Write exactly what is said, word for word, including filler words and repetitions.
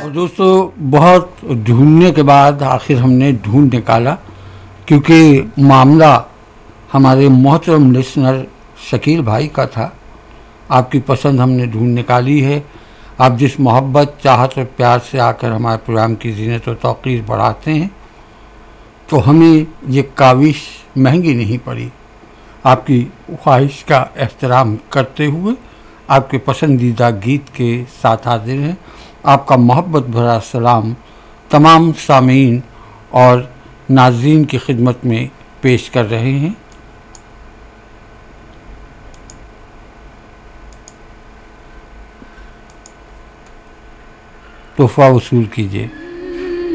और दोस्तों बहुत ढूंढने के बाद आखिर हमने ढूंढ निकाला, क्योंकि मामला हमारे मोहतरम लिसनर शकील भाई का था। आपकी पसंद हमने ढूंढ निकाली है। आप जिस मोहब्बत, चाहत और प्यार से आकर हमारे प्रोग्राम की ज़ीनत और तौक़ीर बढ़ाते हैं, तो हमें ये काविश महंगी नहीं पड़ी। आपकी ख्वाहिश का एहतराम करते हुए आपके पसंदीदा गीत के साथ हाजिर हैं। आपका मोहब्बत भरा सलाम तमाम सामीन और नाज़रीन की खिदमत में पेश कर रहे हैं। तोहफ़ा वसूल कीजिए।